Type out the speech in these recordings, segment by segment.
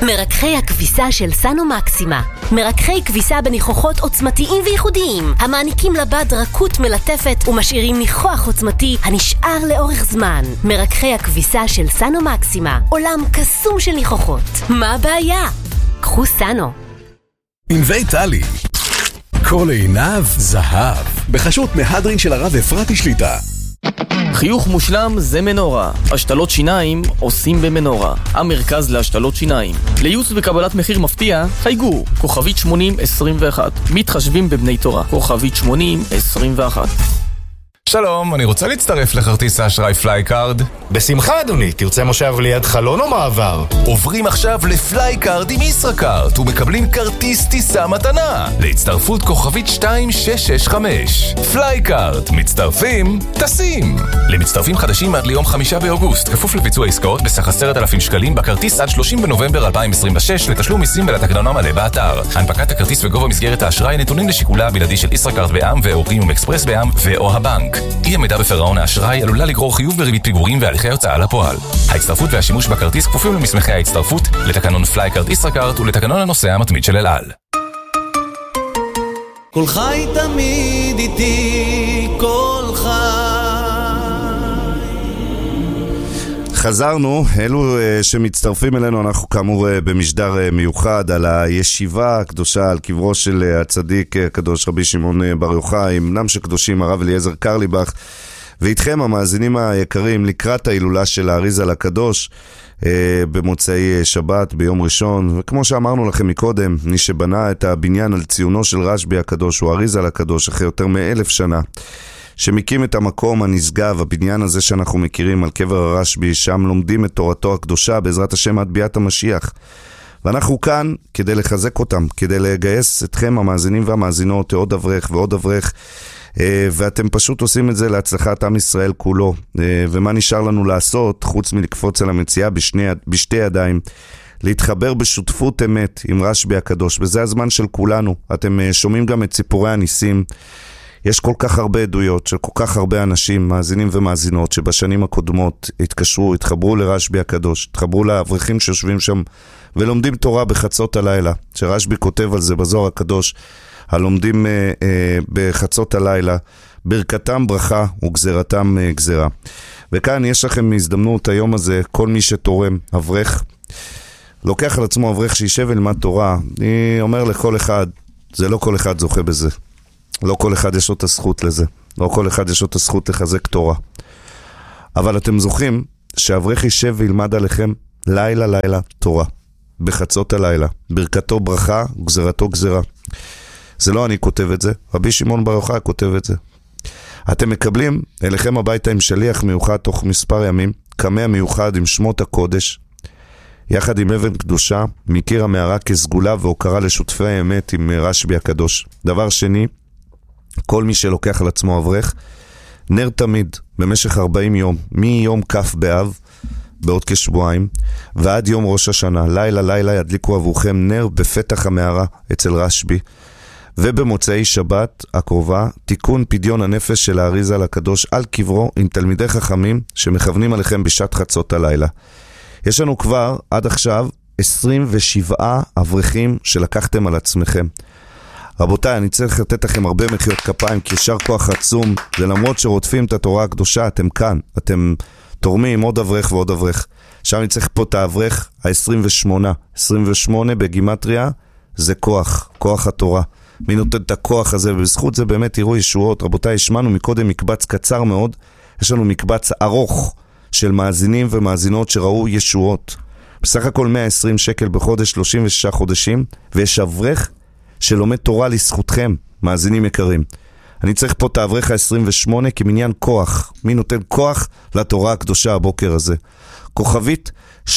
מרככי הכביסה של סנו מקסימה. מרככי כביסה בניחוחות עוצמתיים וייחודיים, המעניקים לבד רכות מלטפת ומשאירים ניחוח עוצמתי הנשאר לאורך זמן. מרככי הכביסה של סנו מקסימה, עולם קסום של ניחוחות. מה הבעיה? קחו סנו. ענבי טלי, כל עיניו זהב, בחשות מהדרין של הרב אפרתי שליטה. חיוך מושלם זה מנורה. השתלות שיניים עושים במנורה, המרכז להשתלות שיניים. לייעוץ וקבלת מחיר מפתיע, חייגו כוכבית 8021. מתחשבים בבני תורה, כוכבית 8021. שלום, אני רוצה להצטרף לכרטיס האשראי פלייקארד. בשמחה אדוני, תרצה מושב ליד חלון או מעבר? עוברים עכשיו לפלייקארד עם ישראכרט ומקבלים כרטיס טיסה מתנה להצטרפות כוכבית 2665. פלייקארד, מצטרפים, טסים. למצטרפים חדשים עד ליום 5 באוגוסט, כפוף לביצוע עסקאות בסך 10,000 שקלים בכרטיס עד 30 בנובמבר 2026 לתשלום מיסים ולתקנון המלא באתר. הנפקת הכרטיס וגובה מסגרת האשראי נתונים לשיקולה הבלעדי של ישראכרט בע"מ ואורפרימיום אקספרס בע"מ ואו הבנק. אי עמידה בפירעון האשראי עלולה לגרור חיוב בריבית פיגורים והליכי הוצאה לפועל. ההצטרפות והשימוש בכרטיס כפופים למסמכי ההצטרפות, לתקנון פלייקארד ישראכרט ולתקנון הנוסע המתמיד של אל על. כל חי תמיד איתי, כל חי. חזרנו, אלו שמצטרפים אלינו, אנחנו כאמור במשדר מיוחד על הישיבה הקדושה על קברו של הצדיק הקדוש רבי שמעון בר יוחאי, אמנם שקדושים הרב אליעזר קרליבך, ואיתכם המאזינים היקרים לקראת ההילולה של האריזל הקדוש במוצאי שבת ביום ראשון. וכמו שאמרנו לכם מקודם, מי שבנה את הבניין על ציונו של רשב"י הקדוש הוא האריזל הקדוש אחרי יותר מ1,000 שנה, שמקים את המקום הנשגב, הבניין הזה שאנחנו מכירים על קבר הרשב"י, שם לומדים את תורתו הקדושה בעזרת השם עד ביאת המשיח. ואנחנו כאן כדי לחזק אותם, כדי לגייס אתכם המאזינים והמאזינות עוד אברך ועוד אברך, ואתם פשוט עושים את זה להצלחת עם ישראל כולו. ומה נשאר לנו לעשות חוץ מלקפוץ על המציאה בשתי ידיים, להתחבר בשותפות אמת עם רשב"י הקדוש, וזה הזמן של כולנו. אתם שומעים גם את סיפורי הניסים, יש כל כך הרבה עדויות של כל כך הרבה אנשים, מאזינים ומאזינות, שבשנים הקודמות התחברו לרשב"י הקדוש, התחברו לאברכים שיושבים שם ולומדים תורה בחצות הלילה, שרשב"י כותב על זה בזוהר הקדוש, הלומדים בחצות הלילה, ברכתם ברכה וגזרתם גזרה. וכאן יש לכם הזדמנות היום הזה, כל מי שתורם, אברך, לוקח על עצמו אברך שישב ולמד תורה, אני אומר לכל אחד, זה לא כל אחד זוכה בזה. לא כל אחד יש לו את הזכות לזה. לא כל אחד יש לו את הזכות לחזק תורה. אבל אתם זוכרים שאברך יישב וילמד עליכם לילה לילה תורה. בחצות הלילה. ברכתו ברכה, גזרתו גזרה. זה לא אני כותב את זה. רבי שמעון בר יוחאי כותב את זה. אתם מקבלים אליכם הביתה עם שליח מיוחד תוך מספר ימים, קמע מיוחד עם שמות הקודש, יחד עם אבן קדושה, מקיר המערה כסגולה והוקרה לשותפי האמת עם רשב"י הקדוש. דבר שני, כל מי שלוקח על עצמו אברך, נר תמיד במשך 40 יום, מיום כ' באב, בעוד כשבועיים, ועד יום ראש השנה, לילה לילה ידליקו עבורכם נר בפתח המערה אצל רשב"י, ובמוצאי שבת הקרובה, תיקון פדיון הנפש של האריזל הקדוש על קברו עם תלמידי חכמים שמכוונים עליכם בשעת חצות הלילה. יש לנו כבר עד עכשיו 27 אברכים שלקחתם על עצמכם. רבותיי, אני צריך לתת לכם הרבה מחיאות כפיים, כי ישר כוח עצום, ולמרות שרודפים את התורה הקדושה, אתם כאן, אתם תורמים עוד אברך ועוד אברך. עכשיו אני צריך פה את האברך ה-28. 28 בגימטריה זה כוח, כוח התורה. מי נותן את הכוח הזה, ובזכות זה באמת תראו ישועות. רבותיי, השמענו מקודם מקבץ קצר מאוד, יש לנו מקבץ ארוך של מאזינים ומאזינות שראו ישועות. בסך הכל 120 שקל בחודש, 36 חודשים, ויש אברך שלומד תורה לזכותכם, מאזינים יקרים. אני צריך פה את האברך ה-28 כמניין כוח. מי נותן כוח לתורה הקדושה הבוקר הזה? כוכבית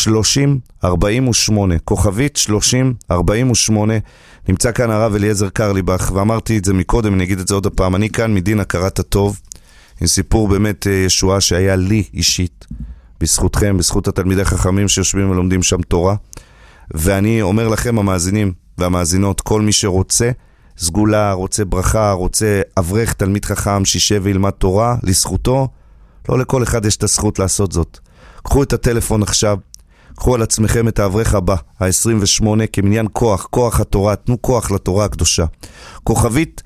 3048, כוכבית 3048, נמצא כאן הרב אליעזר קרליבך, ואמרתי את זה מקודם, אני אגיד את זה עוד הפעם, אני כאן מדין הכרת הטוב, עם סיפור באמת ישועה שהיה לי אישית, בזכותכם, בזכות התלמידי חכמים שיושבים ולומדים שם תורה, ואני אומר לכם המאזינים והמאזינות, כל מי שרוצה סגולה, רוצה ברכה, רוצה אברך תלמיד חכם שישב וילמד תורה לזכותו, לא לכל אחד יש את הזכות לעשות זאת. קחו את הטלפון עכשיו, קחו על עצמכם את האברך הבא, ה-28, כמניין כוח, כוח התורה, תנו כוח לתורה הקדושה. כוכבית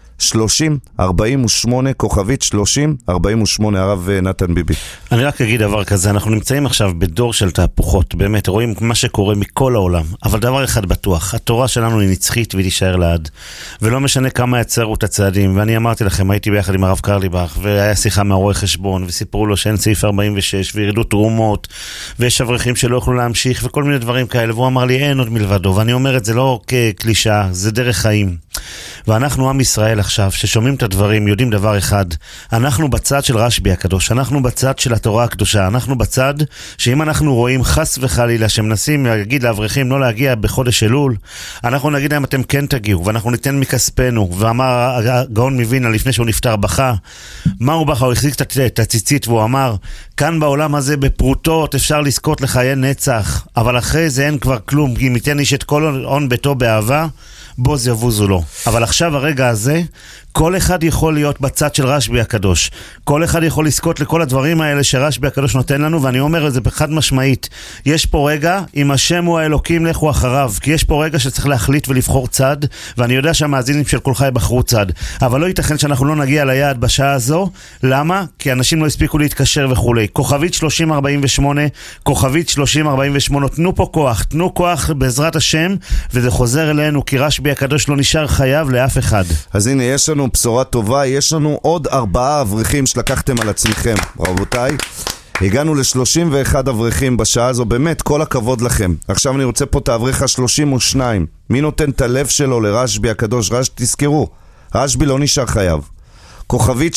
3048, כוכבית 3048, הרב נתן ביבי. אני רק אגיד דבר כזה, אנחנו נמצאים עכשיו בדור של תהפוכות, באמת, רואים מה שקורה מכל העולם, אבל דבר אחד בטוח, התורה שלנו היא נצחית והיא תישאר לעד, ולא משנה כמה יצרו את הצעדים, ואני אמרתי לכם, הייתי ביחד עם הרב קרליבך, והיה שיחה מהרואה חשבון, וסיפרו לו שאין סעיף 46, וירדו תרומות, ויש אברכים שלא יוכלו להמשיך, וכל מיני דברים כאלה, והוא אמר לי, אין עוד מלבדו, ואני אומר את זה לא כקלישה, זה דרך חיים. ואנחנו עם ישראל עכשיו, ששומעים את הדברים, יודעים דבר אחד, אנחנו בצד של רשב"י הקדוש, אנחנו בצד של התורה הקדושה, אנחנו בצד שאם אנחנו רואים חס וחלילה שמנסים להגיד לאברכים לא להגיע בחודש אלול, אנחנו נגיד להם אתם כן תגיעו, ואנחנו ניתן מכספנו. ואמר הגאון מווילנה לפני שהוא נפטר בכה, מה הוא בכה? הוא החזיק את הציצית והוא אמר, כאן בעולם הזה בפרוטות אפשר לזכות לחיי נצח, אבל אחרי זה אין כבר כלום, אם ייתן איש את כל הון ביתו באהבה, בוז יבוזו לו. אבל עכשיו הרגע הזה, כל אחד יכול להיות בצד של רשב"י הקדוש. כל אחד יכול לזכות לכל הדברים האלה שרשב"י הקדוש נותן לנו, ואני אומר את זה בחד משמעית. יש פה רגע, אם השם הוא האלוקים, לכו אחריו. כי יש פה רגע שצריך להחליט ולבחור צד, ואני יודע שהמאזינים של כל חי בחרו צד. אבל לא ייתכן שאנחנו לא נגיע ליעד בשעה הזו. למה? כי אנשים לא הספיקו להתקשר וכולי. כוכבית 3048, כוכבית 3048, תנו פה כוח, תנו כוח בעזרת השם, וזה חוזר אלינו, כי רשב"י הקדוש לא נשאר חייב לאף אחד. אז הנה, יש לנו בשורה טובה, יש לנו עוד 4 אברכים שלקחתם על עצמכם, רבותיי. הגענו ל-31 אברכים בשעה הזו, באמת, כל הכבוד לכם. עכשיו אני רוצה פה את האברך ה-32. מי נותן את הלב שלו לרשב"י הקדוש? תזכרו, רשב"י לא נשאר חייב. כוכבית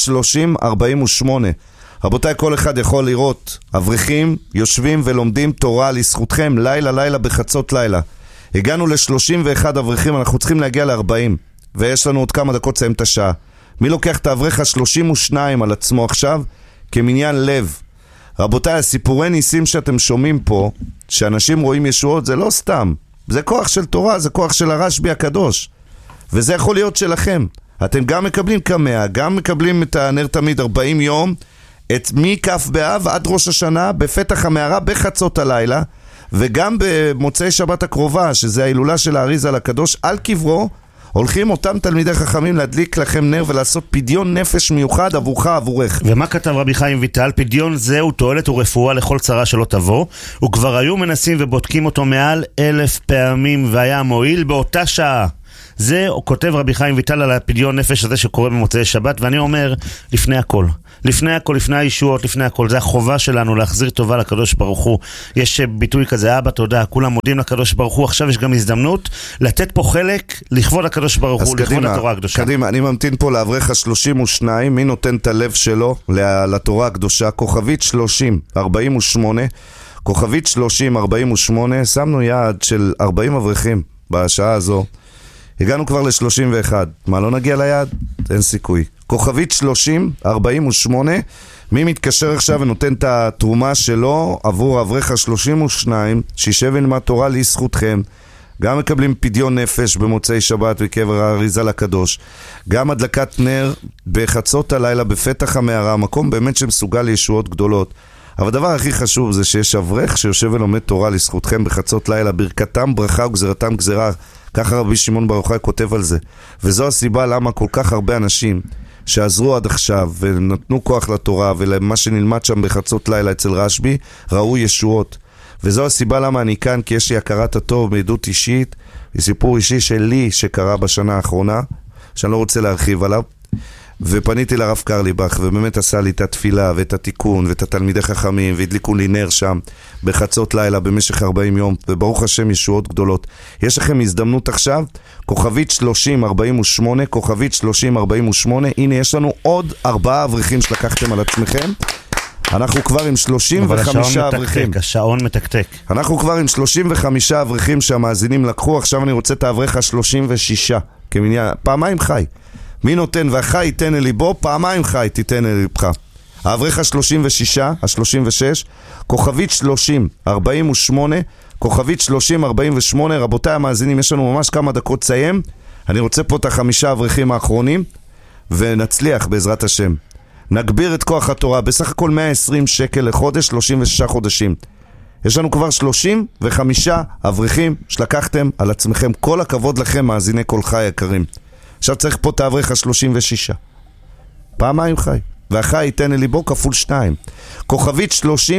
3048. רבותיי, כל אחד יכול לראות אברכים יושבים ולומדים תורה לזכותכם, לילה בחצות לילה. הגענו ל-31 אברכים, אנחנו צריכים להגיע ל-40. ויש לנו עוד כמה דקות לסיים את השעה. מי לוקח את האברך ה-32 על עצמו עכשיו? כמניין לב. רבותיי, הסיפורי ניסים שאתם שומעים פה, שאנשים רואים ישועות, זה לא סתם. זה כוח של תורה, זה כוח של הרשב"י הקדוש. וזה יכול להיות שלכם. אתם גם מקבלים כמאה, גם מקבלים את הנר תמיד 40 יום, את מכף באב עד ראש השנה, בפתח המערה, בחצות הלילה, וגם במוצאי שבת הקרובה, שזה ההילולה של האריזל הקדוש, על קברו, הולכים אותם תלמידי חכמים להדליק לכם נר ולעשות פדיון נפש מיוחד עבורך, עבורך. ומה כתב רבי חיים ויטל? פדיון זה הוא תועלת ורפואה לכל צרה שלא תבוא, וכבר היו מנסים ובודקים אותו מעל 1000 פעמים והיה מועיל באותה שעה. זה כותב רבי חיים ויטל על הפדיון נפש הזה שקורה במוצאי שבת, ואני אומר, לפני הכל, לפני הישועות, לפני הכל, זה החובה שלנו להחזיר טובה לקדוש ברוך הוא. יש ביטוי כזה, אבא תודה, כולם מודים לקדוש ברוך הוא, עכשיו יש גם הזדמנות לתת פה חלק לכבוד הקדוש ברוך הוא, לכבוד התורה הקדושה. קדימה, אני ממתין פה לאברך ה-32, מי נותן את הלב שלו לתורה הקדושה? כוכבית 3048, כוכבית 3048, שמנו יעד של 40 אברכים בשעה הזו. הגענו כבר ל-31. מה, לא נגיע ליעד? אין סיכוי. כוכבית 3048, מי מתקשר עכשיו ונותן את התרומה שלו עבור האברך ה-32, שישב ילמד תורה לזכותכם. גם מקבלים פדיון נפש במוצאי שבת בקבר האריזל הקדוש, גם הדלקת נר בחצות הלילה בפתח המערה, מקום באמת שמסוגל לישועות גדולות. אבל הדבר הכי חשוב זה שיש אברך שיושב ולומד תורה לזכותכם בחצות לילה, ברכתם ברכה וגזרתם גזרה. ככה רבי שמעון בר יוחאי כותב על זה. וזו הסיבה למה כל כך הרבה אנשים שעזרו עד עכשיו ונתנו כוח לתורה ולמה שנלמד שם בחצות לילה אצל רשב"י, ראו ישועות. וזו הסיבה למה אני כאן, כי יש לי הכרת הטוב בעדות אישית, סיפור אישי שלי שקרה בשנה האחרונה, שאני לא רוצה להרחיב עליו. ופניתי לרב קרליבך, ובאמת עשה לי את התפילה ואת התיקון ואת התלמידי חכמים, והדליקו לי נר שם בחצות לילה במשך 40 יום, וברוך השם ישועות גדולות. יש לכם הזדמנות עכשיו, כוכבית 3048, כוכבית 3048, הנה יש לנו עוד 4 אברכים שלקחתם על עצמכם. אנחנו כבר עם 35 אברכים. השעון מתקתק. אנחנו כבר עם 35 אברכים שהמאזינים לקחו. עכשיו אני רוצה את האברך ה-36 כמניין, פעמיים חי. מי נותן והחי ייתן אל ליבו, פעמיים חי תיתן אל ליבך. האברך ה-36, ה-36, כוכבית 3048, כוכבית 3048. רבותיי המאזינים, יש לנו ממש כמה דקות סיים. אני רוצה פה את 5 אברכים האחרונים, ונצליח בעזרת השם. נגביר את כוח התורה, בסך הכל 120 שקל לחודש, 36 חודשים. יש לנו כבר 35 אברכים שלקחתם על עצמכם. כל הכבוד לכם, מאזיני כל חי יקרים. עכשיו צריך פה את האברך ה-36. פעמיים חי. והחי ייתן אל ליבו כפול 2. כוכבית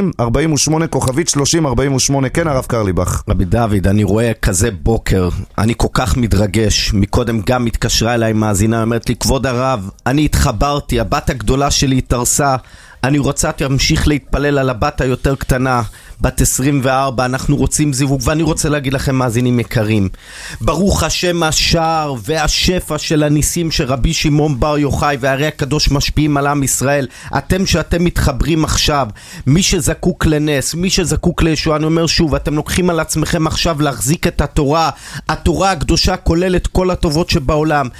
3048, כוכבית 3048. כן, הרב קרליבך. רבי דוד, אני רואה כזה בוקר, אני כל כך מתרגש. מקודם גם התקשרה אליי מאזינה, אומרת לי, כבוד הרב, אני התחברתי, הבת הגדולה שלי התארסה, אני רוצה להמשיך להתפלל על הבת היותר קטנה, בת 24, אנחנו רוצים זיווג, ואני רוצה להגיד לכם, מאזינים יקרים, ברוך השם השער והשפע של הניסים של רבי שמעון בר יוחאי והרי הקדוש משפיעים על עם ישראל. אתם שאתם מתחברים עכשיו, מי שזקוק לנס, מי שזקוק לישוע, אני אומר שוב, אתם לוקחים על עצמכם עכשיו להחזיק את התורה. התורה הקדושה כוללת כל הטובות שבעולם.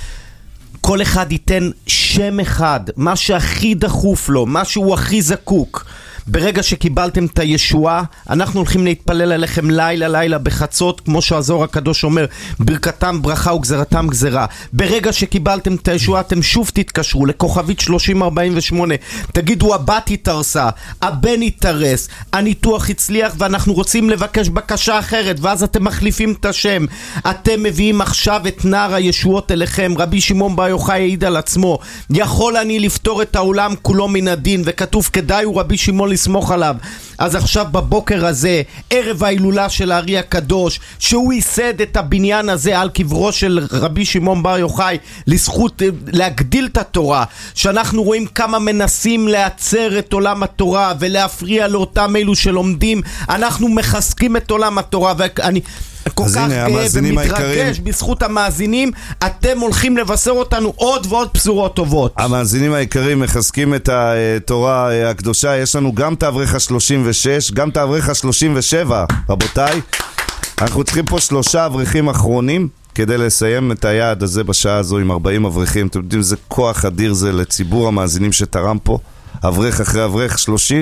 כל אחד ייתן שם אחד, מה שהכי דחוף לו, מה שהוא הכי זקוק. ברגע שקיבלתם את הישועה, אנחנו הולכים להתפלל עליכם לילה בחצות, כמו שהזוהר הקדוש אומר, ברכתם ברכה וגזרתם גזרה. ברגע שקיבלתם את הישועה, אתם שוב תתקשרו לכוכבית 3048, תגידו, הבת התארסה, הבן התארס, הניתוח הצליח ואנחנו רוצים לבקש בקשה אחרת, ואז אתם מחליפים את השם. אתם מביאים עכשיו את נער הישועות אליכם. רבי שמעון בר יוחאי העיד על עצמו, יכול אני לפתור את העולם כולו מן הדין, וכתוב כדאי הוא רבי שמעון לסמוך עליו. אז עכשיו בבוקר הזה, ערב ההילולה של הארי הקדוש, שהוא ייסד את הבניין הזה על קברו של רבי שמעון בר יוחאי, לזכות להגדיל את התורה, שאנחנו רואים כמה מנסים לעצר את עולם התורה ולהפריע לאותם אלו שלומדים. אנחנו מחזקים את עולם התורה, ואני כל כך גאה ומתרגש בזכות המאזינים. אתם הולכים לבשר אותנו עוד ועוד בשורות טובות. המאזינים היקרים מחזקים את התורה הקדושה. יש לנו גם את האברך ה-36, גם את האברך ה-37. רבותיי, אנחנו צריכים פה 3 אברכים אחרונים כדי לסיים את היעד הזה בשעה הזו עם 40 אברכים. אתם יודעים, זה כוח אדיר זה לציבור המאזינים שתרם פה. אברך אחרי אברך,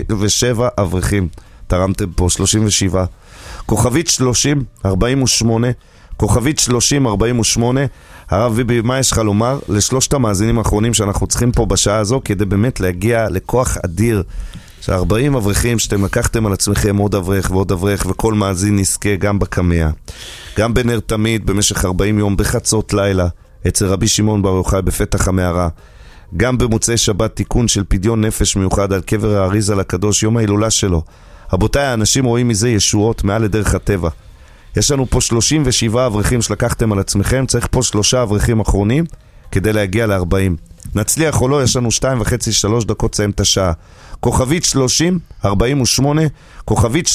37 אברכים תרמתם פה, 37. כוכבית 3048, כוכבית 3048. הרב ביבי, מה יש לך לומר לשלושת המאזינים האחרונים שאנחנו צריכים פה בשעה הזו, כדי באמת להגיע לכוח אדיר של 40 אברכים שאתם לקחתם על עצמכם, עוד אברך ועוד אברך, וכל מאזין נזכה גם בקמיה, גם בנר תמיד במשך 40 יום בחצות לילה אצל רבי שמעון בר יוחאי בפתח המערה, גם במוצאי שבת תיקון של פדיון נפש מיוחד על קבר האריזל הקדוש, יום ההילולה שלו. רבותיי, האנשים רואים מזה ישועות מעל לדרך הטבע. יש לנו פה 37 אברכים שלקחתם על עצמכם, צריך פה 3 אברכים אחרונים כדי להגיע ל-40. נצליח או לא, יש לנו 2.5-3 דקות לסיים את השעה. כוכבית 3048, כוכבית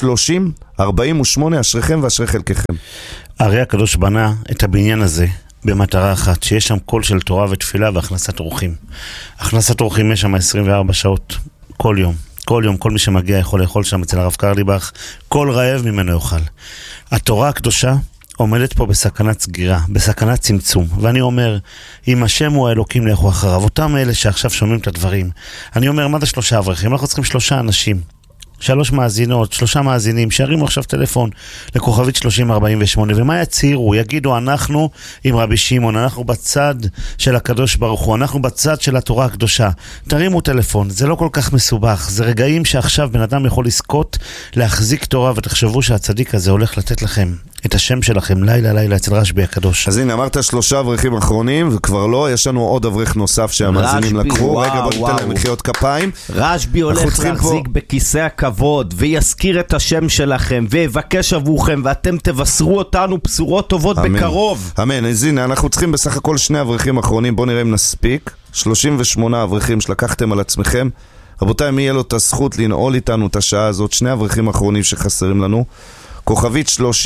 3048, אשריכם ואשרי חלקכם. הרי הקדוש בנה את הבניין הזה במטרה אחת, שיש שם קול של תורה ותפילה והכנסת אורחים. הכנסת אורחים יש שם 24 שעות כל יום. כל יום, כל מי שמגיע יכול לאכול שם אצל הרב קרליבך, כל רעב ממנו יאכל. התורה הקדושה עומדת פה בסכנת סגירה, בסכנת צמצום, ואני אומר, אם השם הוא האלוקים לכו אחריו, אותם אלה שעכשיו שומעים את הדברים, אני אומר, מה זה 3 אברכים? אנחנו צריכים 3 אנשים, 3 מאזינות, 3 מאזינים, שירימו עכשיו טלפון לכוכבית 3048, ומה יצירו? יגידו, אנחנו עם רבי שמעון, אנחנו בצד של הקדוש ברוך הוא, אנחנו בצד של התורה הקדושה. תרימו טלפון, זה לא כל כך מסובך, זה רגעים שעכשיו בן אדם יכול לזכות להחזיק תורה, ותחשבו שהצדיק הזה הולך לתת לכם את השם שלכם לילה אצל רשב"י הקדוש. אז הנה, אמרת 3 אברכים אחרונים, וכבר לא, יש לנו עוד אברך נוסף שהמאזינים לקחו. רגע, בוא ניתן להם מחיאות כפיים. רשב"י הולך להחזיק בכיסא הכבוד, ויזכיר את השם שלכם, ויבקש עבורכם, ואתם תבשרו אותנו בשורות טובות בקרוב. אמן. אז הנה, אנחנו צריכים בסך הכל 2 אברכים אחרונים, בוא נראה אם נספיק. 38 אברכים שלקחתם על עצמכם. רבותיי, מי יהיה לו את הזכות לנעול איתנו את השעה הזאת? 2 אברכים אחרונים שחסרים לנו. כוכבית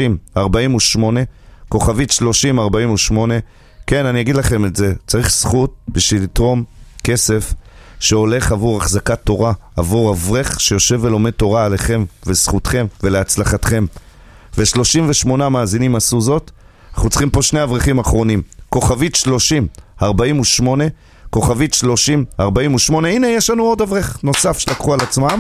3048, כוכבית 3048. כן, אני אגיד לכם את זה, צריך זכות בשביל לתרום כסף שהולך עבור החזקת תורה, עבור אברך שיושב ולומד תורה עליכם וזכותכם ולהצלחתכם. ו38 מאזינים עשו זאת. אנחנו צריכים פה 2 אברכים אחרונים. כוכבית 3048, כוכבית 3048. הנה, יש לנו עוד אברך נוסף שלקחו על עצמם.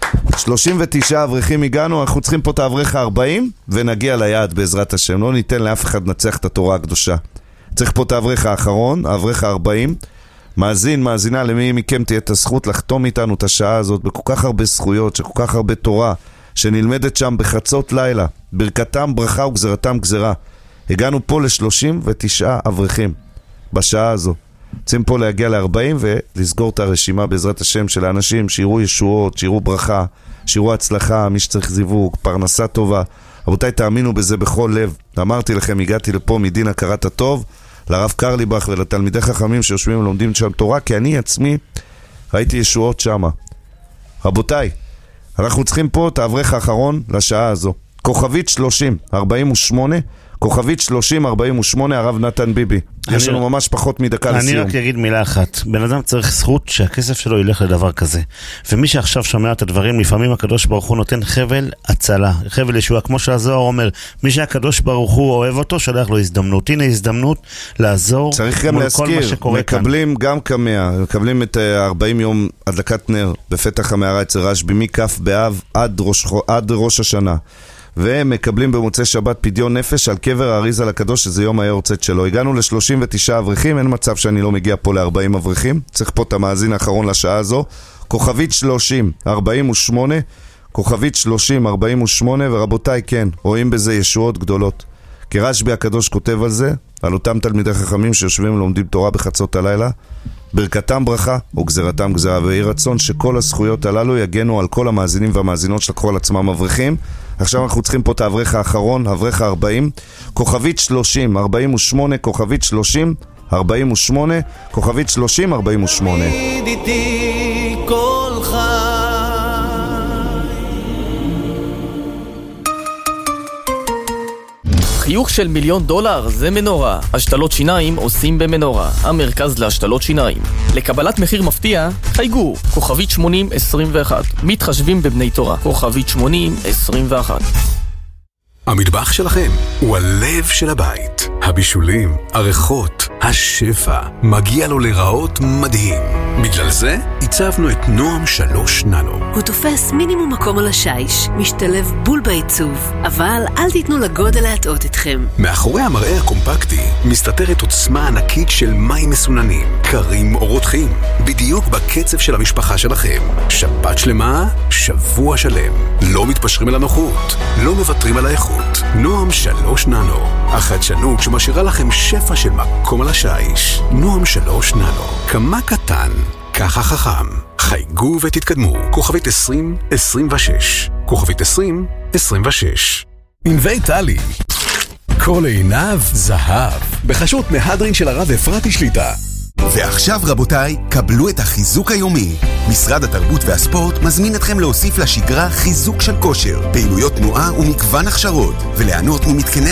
39 אברכים הגענו, אנחנו צריכים פה את האברך ה-40 ונגיע ליעד בעזרת השם. לא ניתן לאף אחד לנצח את התורה הקדושה. צריך פה את האברך האחרון, האברך ה-40. מאזינה, למי מכם תהיה את הזכות לחתום איתנו את השעה הזאת בכל כך הרבה זכויות, שכל כך הרבה תורה שנלמדת שם בחצות לילה. ברכתם ברכה וגזרתם גזרה. הגענו פה ל-39 אברכים בשעה הזו. רוצים פה להגיע ל-40 ולסגור את הרשימה בעזרת השם של האנשים שיראו ישועות, שיראו ברכה, שיראו הצלחה, מי שצריך זיווג, פרנסה טובה. רבותיי, תאמינו בזה בכל לב. אמרתי לכם, הגעתי לפה מדין הכרת הטוב, לרב קרליבך ולתלמידי חכמים שיושבים ולומדים שם תורה, כי אני עצמי ראיתי ישועות שמה. רבותיי, אנחנו צריכים פה את האברך האחרון לשעה הזו. כוכבית 3048, כוכבית 3048, הרב נתן ביבי. יש לנו ממש פחות מדקה לסיום. אני רק אגיד מילה אחת. בן אדם צריך זכות שהכסף שלו ילך לדבר כזה. ומי שעכשיו שומע את הדברים, לפעמים הקדוש ברוך הוא נותן חבל הצלה, חבל ישועה, כמו שהזוהר אומר, מי שהקדוש ברוך הוא אוהב אותו, שלח לו הזדמנות. הנה הזדמנות לעזור מול כל מה שקורה כאן. מקבלים גם כמאה, מקבלים את 40 יום הדלקת נר בפתח המערה אצל רשב"י, מכף באב עד ראש השנה. והם מקבלים במוצאי שבת פדיון נפש על קבר האריזה לקדוש, שזה יום היורצייט שלו. הגענו ל-39 אברכים, אין מצב שאני לא מגיע פה ל-40 אברכים. צריך פה את המאזין האחרון לשעה הזו. כוכבית 3048, כוכבית 3048, ורבותיי, כן, רואים בזה ישועות גדולות. כי רשב"י הקדוש כותב על זה, על אותם תלמידי חכמים שיושבים ולומדים תורה בחצות הלילה, ברכתם ברכה וגזרתם גזרה, ויהי רצון שכל הזכויות הללו יגנו על כל המאזינים והמאזינות שלקחו על עצמם אברכים. עכשיו אנחנו צריכים פה את האברך האחרון, האברך ה-40, כוכבית 3048, כוכבית 3048, כוכבית 3048. ידידי כל חי. חיוך של $1,000,000 זה מנורה. השתלות שיניים עושים במנורה. המרכז להשתלות שיניים. לקבלת מחיר מפתיע, חייגו. כוכבית 8021. מתחשבים בבני תורה. כוכבית 8021. המטבח שלכם הוא הלב של הבית. הבישולים, הריחות, השפע, מגיע לו לראות מדהים. בגלל זה הצבנו את נועם 3 ננו. הוא תופס מינימום מקום על השיש, משתלב בול בעיצוב, אבל אל תיתנו לגודל להטעות אתכם. מאחורי המראה הקומפקטי מסתתרת עוצמה ענקית של מים מסוננים, קרים או רותחים, בדיוק בקצב של המשפחה שלכם. שבת שלמה, שבוע שלם. לא מתפשרים על הנוחות, לא מוותרים על האיכות. נועם 3 ננו, החדשנות שמשאירה לכם שפע של מקום על השיש. נועם 3 ננו, כמה קטן, ככה חכם. חייגו ותתקדמו. כוכבית 2026, כוכבית 2026. ענבי טלי, כל עיניו זהב, בחשות מהדרין של הרב אפרתי שליטה. ועכשיו רבותיי, קבלו את החיזוק היומי. משרד התרבות והספורט מזמין אתכם להוסיף לשגרה חיזוק של כושר, פעילויות תנועה ומגוון הכשרות, וליהנות ממתקני